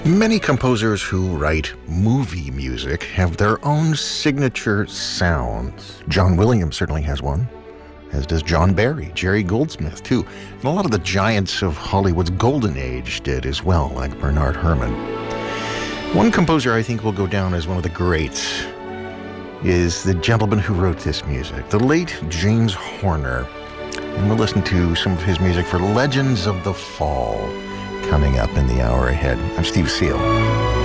Many composers who write movie music have their own signature sounds. John Williams certainly has one, as does John Barry, Jerry Goldsmith, too. And a lot of the giants of Hollywood's golden age did as well, like Bernard Herrmann. One composer I think will go down as one of the greats is the gentleman who wrote this music, the late James Horner. And we'll listen to some of his music for Legends of the Fall, coming up in the hour ahead. I'm Steve Seal.